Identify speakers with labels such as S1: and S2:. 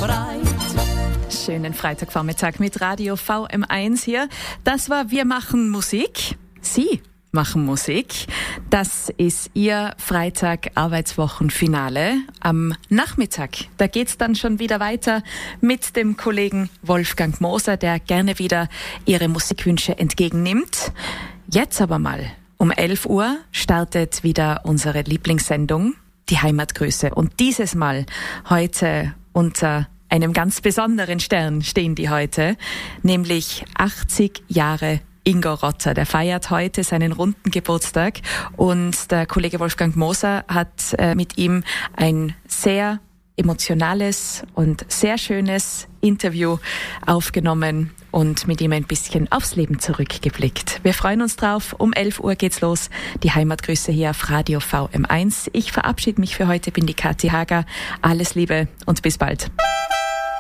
S1: Schönen Freitagvormittag mit Radio VM1 hier. Das war Wir machen Musik. Sie machen Musik. Das ist Ihr Freitag-Arbeitswochenfinale am Nachmittag. Da geht's dann schon wieder weiter mit dem Kollegen Wolfgang Moser, der gerne wieder Ihre Musikwünsche entgegennimmt. Jetzt aber mal. Um 11 Uhr startet wieder unsere Lieblingssendung, die Heimatgrüße. Und dieses Mal heute unter einem ganz besonderen Stern stehen die heute, nämlich 80 Jahre Ingo Rotter. Der feiert heute seinen runden Geburtstag und der Kollege Wolfgang Moser hat mit ihm ein sehr emotionales und sehr schönes Interview aufgenommen und mit ihm ein bisschen aufs Leben zurückgeblickt. Wir freuen uns drauf. Um 11 Uhr geht's los. Die Heimatgrüße hier auf Radio VM1. Ich verabschiede mich für heute, bin die Kathi Hager. Alles Liebe und bis bald.